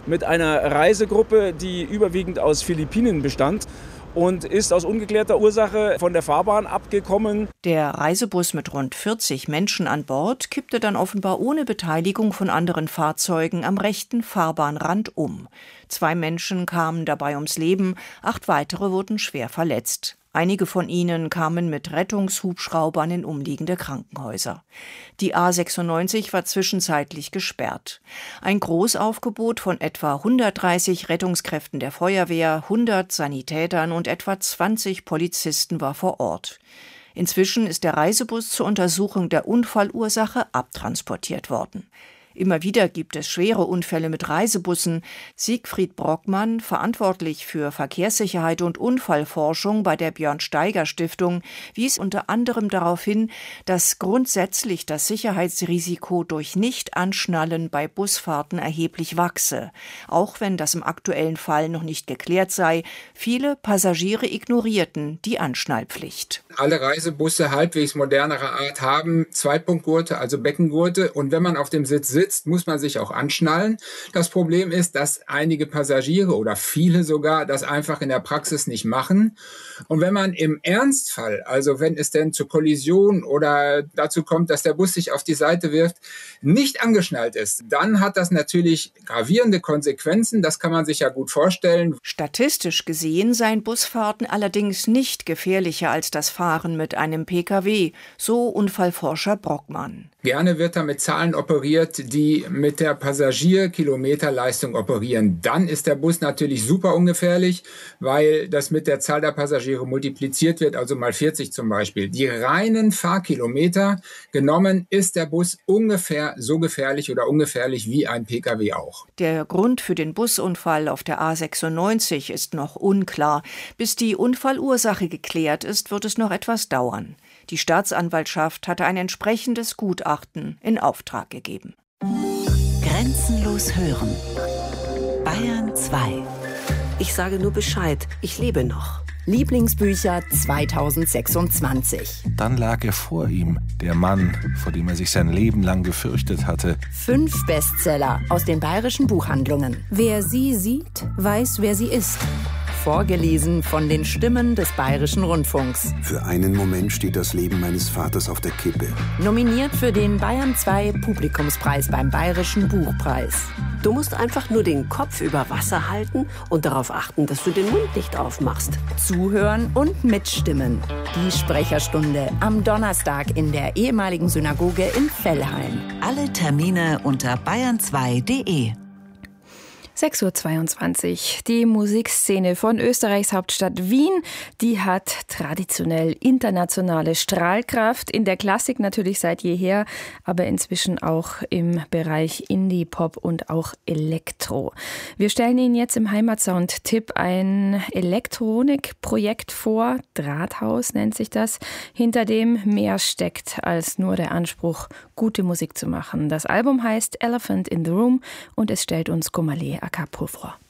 mit einer Reisegruppe, die überwiegend aus Philippinen bestand und ist aus ungeklärter Ursache von der Fahrbahn abgekommen. Der Reisebus mit rund 40 Menschen an Bord kippte dann offenbar ohne Beteiligung von anderen Fahrzeugen am rechten Fahrbahnrand um. 2 Menschen kamen dabei ums Leben, 8 weitere wurden schwer verletzt. Einige von ihnen kamen mit Rettungshubschraubern in umliegende Krankenhäuser. Die A96 war zwischenzeitlich gesperrt. Ein Großaufgebot von etwa 130 Rettungskräften der Feuerwehr, 100 Sanitätern und etwa 20 Polizisten war vor Ort. Inzwischen ist der Reisebus zur Untersuchung der Unfallursache abtransportiert worden. Immer wieder gibt es schwere Unfälle mit Reisebussen. Siegfried Brockmann, verantwortlich für Verkehrssicherheit und Unfallforschung bei der Björn-Steiger-Stiftung, wies unter anderem darauf hin, dass grundsätzlich das Sicherheitsrisiko durch Nicht-Anschnallen bei Busfahrten erheblich wachse. Auch wenn das im aktuellen Fall noch nicht geklärt sei, viele Passagiere ignorierten die Anschnallpflicht. Alle Reisebusse halbwegs modernerer Art haben Zweipunktgurte, also Beckengurte. Und wenn man auf dem Sitz sitzt, muss man sich auch anschnallen. Das Problem ist, dass einige Passagiere oder viele sogar das einfach in der Praxis nicht machen. Und wenn man im Ernstfall, also wenn es denn zur Kollision oder dazu kommt, dass der Bus sich auf die Seite wirft, nicht angeschnallt ist, dann hat das natürlich gravierende Konsequenzen. Das kann man sich ja gut vorstellen. Statistisch gesehen seien Busfahrten allerdings nicht gefährlicher als das Fahren mit einem Pkw, so Unfallforscher Brockmann. Gerne wird da mit Zahlen operiert, die mit der Passagierkilometerleistung operieren. Dann ist der Bus natürlich super ungefährlich, weil das mit der Zahl der Passagiere multipliziert wird, also mal 40 zum Beispiel. Die reinen Fahrkilometer genommen ist der Bus ungefähr so gefährlich oder ungefährlich wie ein Pkw auch. Der Grund für den Busunfall auf der A96 ist noch unklar. Bis die Unfallursache geklärt ist, wird es noch etwas dauern. Die Staatsanwaltschaft hatte ein entsprechendes Gutachten in Auftrag gegeben. Grenzenlos hören. Bayern 2. Ich sage nur Bescheid, ich lebe noch. Lieblingsbücher 2026. Dann lag er vor ihm, der Mann, vor dem er sich sein Leben lang gefürchtet hatte. 5 Bestseller aus den bayerischen Buchhandlungen. Wer sie sieht, weiß, wer sie ist. Vorgelesen von den Stimmen des Bayerischen Rundfunks. Für einen Moment steht das Leben meines Vaters auf der Kippe. Nominiert für den Bayern 2 Publikumspreis beim Bayerischen Buchpreis. Du musst einfach nur den Kopf über Wasser halten und darauf achten, dass du den Mund nicht aufmachst. Zuhören und mitstimmen. Die Sprecherstunde am Donnerstag in der ehemaligen Synagoge in Vellheim. Alle Termine unter bayern2.de. 6:22 Uhr. Die Musikszene von Österreichs Hauptstadt Wien, die hat traditionell internationale Strahlkraft. In der Klassik natürlich seit jeher, aber inzwischen auch im Bereich Indie, Pop und auch Elektro. Wir stellen Ihnen jetzt im Heimatsound-Tipp ein Elektronikprojekt vor. Drahthaus nennt sich das, hinter dem mehr steckt als nur der Anspruch, gute Musik zu machen. Das Album heißt Elephant in the Room und es stellt uns Gomalé Acapulco vor.